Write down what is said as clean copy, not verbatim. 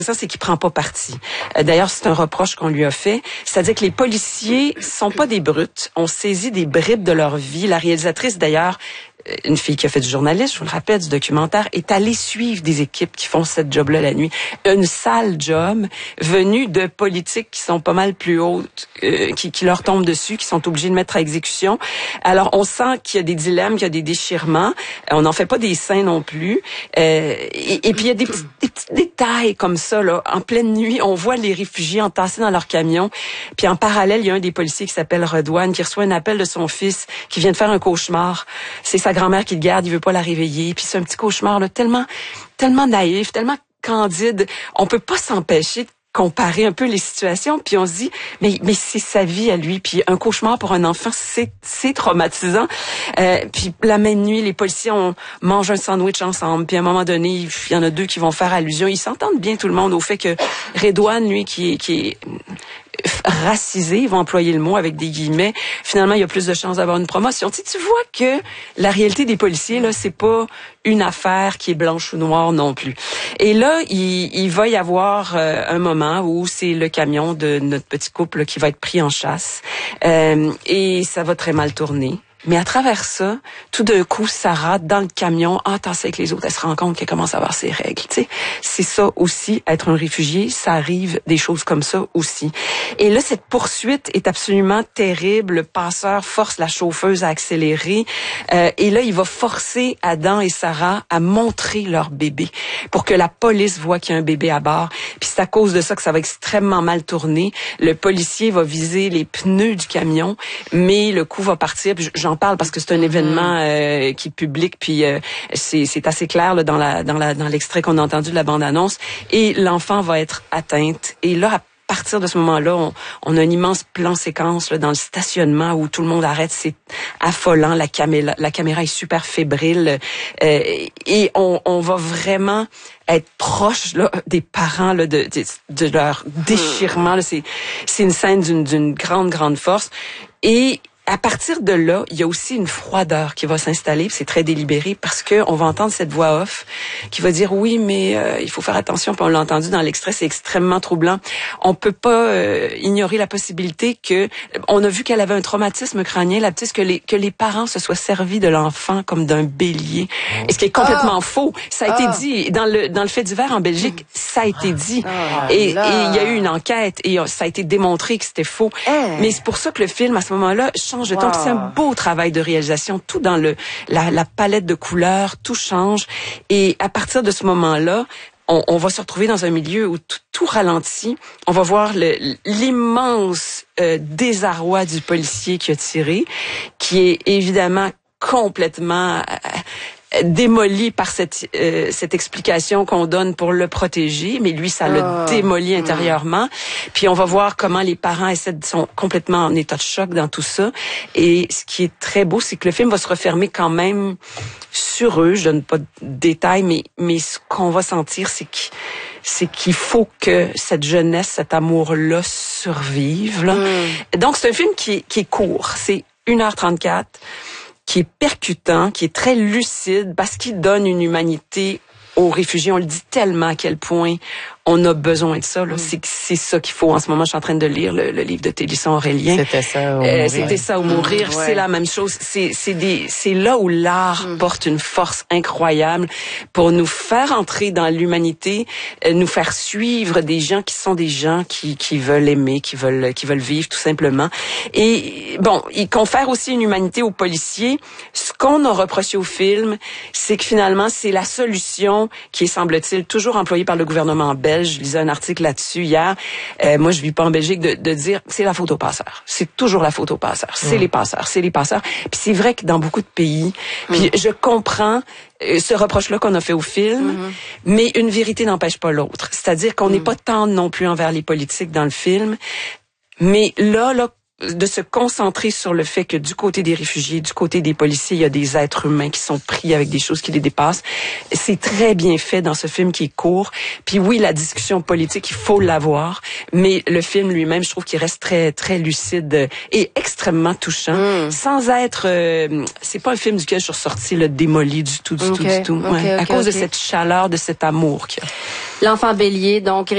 Ça, c'est qu'il prend pas parti. D'ailleurs, c'est un reproche qu'on lui a fait. C'est-à-dire que les policiers sont pas des brutes. On saisit des bribes de leur vie. La réalisatrice, d'ailleurs, une fille qui a fait du journalisme, je vous le rappelle, du documentaire, est allée suivre des équipes qui font cette job-là la nuit. Une sale job venue de politiques qui sont pas mal plus hautes, qui leur tombent dessus, qui sont obligés de mettre à exécution. Alors, on sent qu'il y a des dilemmes, qu'il y a des déchirements. On n'en fait pas des saints non plus. Et puis, il y a des petits détails comme ça, là. En pleine nuit, on voit les réfugiés entassés dans leur camion. Puis, en parallèle, il y a un des policiers qui s'appelle Redouane, qui reçoit un appel de son fils, qui vient de faire un cauchemar. C'est sa grand-mère qui le garde, il veut pas la réveiller. Puis c'est un petit cauchemar là, tellement naïf, tellement candide. On peut pas s'empêcher de comparer un peu les situations. Puis on se dit, mais c'est sa vie à lui. Puis un cauchemar pour un enfant, c'est traumatisant. Puis la même nuit, les policiers mangent un sandwich ensemble. Puis à un moment donné, il y en a deux qui vont faire allusion. Ils s'entendent bien tout le monde au fait que Redouane, lui, qui est racisé, ils vont employer le mot avec des guillemets, finalement, il y a plus de chances d'avoir une promotion. Tu vois que la réalité des policiers, là, c'est pas une affaire qui est blanche ou noire non plus. Et là, il va y avoir un moment où c'est le camion de notre petit couple là, qui va être pris en chasse. Et ça va très mal tourner. Mais à travers ça, tout d'un coup, Sarah, dans le camion, entassée avec les autres, elle se rend compte qu'elle commence à avoir ses règles. Tu sais, c'est ça aussi, être un réfugié, ça arrive des choses comme ça aussi. Et là, cette poursuite est absolument terrible. Le passeur force la chauffeuse à accélérer. Et là, il va forcer Adam et Sarah à montrer leur bébé pour que la police voit qu'il y a un bébé à bord. Puis c'est à cause de ça que ça va extrêmement mal tourner. Le policier va viser les pneus du camion, mais le coup va partir. Puis j'en parle parce que c'est un événement qui est public, puis c'est assez clair là, dans l'extrait qu'on a entendu de la bande-annonce. Et l'enfant va être atteinte. Et là, à partir de ce moment-là, on a un immense plan séquence là, dans le stationnement où tout le monde arrête. C'est affolant. La caméra est super fébrile. Et on va vraiment être proche là, des parents là, de leur déchirement. Là. C'est une scène d'une grande force. Et à partir de là, il y a aussi une froideur qui va s'installer, c'est très délibéré parce que on va entendre cette voix off qui va dire oui, mais il faut faire attention, puis on l'a entendu dans l'extrait, c'est extrêmement troublant. On peut pas ignorer la possibilité que on a vu qu'elle avait un traumatisme crânien, la petite, que les parents se soient servis de l'enfant comme d'un bélier. Et ce qui est complètement faux, ça a été dit dans le fait divers en Belgique, ça a été dit. Et il y a eu une enquête et ça a été démontré que c'était faux. Mais c'est pour ça que le film à ce moment-là change de ton. C'est un beau travail de réalisation, tout dans la palette de couleurs, tout change. Et à partir de ce moment-là, on va se retrouver dans un milieu où tout ralentit. On va voir l'immense désarroi du policier qui a tiré, qui est évidemment complètement démoli par cette explication qu'on donne pour le protéger, mais lui, ça le démolit intérieurement. Puis on va voir comment les parents sont complètement en état de choc dans tout ça. Et ce qui est très beau, c'est que le film va se refermer quand même sur eux. Je donne pas de détails, mais ce qu'on va sentir, c'est qu'il faut que cette jeunesse, cet amour-là survive. Là. Donc, c'est un film qui est court. C'est 1h34. Qui est percutant, qui est très lucide, parce qu'il donne une humanité aux réfugiés. On le dit tellement à quel point on a besoin de ça. Là. C'est ça qu'il faut. En ce moment, je suis en train de lire le livre de Télisson Aurélien. C'était ça ou mourir. C'était ça ou mourir. Ouais. C'est la même chose. C'est là où l'art porte une force incroyable pour nous faire entrer dans l'humanité, nous faire suivre des gens qui sont des gens qui veulent aimer, qui veulent vivre tout simplement. Et bon, il confère aussi une humanité aux policiers. Ce qu'on a reproché au film, c'est que finalement, c'est la solution qui est, semble-t-il, toujours employée par le gouvernement belge. Je lisais un article là-dessus hier. Moi, je vis pas en Belgique, de dire c'est la faute aux passeurs. C'est toujours la faute aux passeurs. C'est les passeurs. Puis c'est vrai que dans beaucoup de pays, puis je comprends ce reproche-là qu'on a fait au film, mais une vérité n'empêche pas l'autre. C'est-à-dire qu'on n'est pas tendre non plus envers les politiques dans le film, mais là, de se concentrer sur le fait que du côté des réfugiés, du côté des policiers, il y a des êtres humains qui sont pris avec des choses qui les dépassent. C'est très bien fait dans ce film qui est court. Puis oui, la discussion politique, il faut l'avoir, mais le film lui-même, je trouve qu'il reste très très lucide et extrêmement touchant, sans être c'est pas un film duquel je suis ressortie démoli du tout. À cause de cette chaleur, de cet amour qu'il y a. L'enfant bélier, donc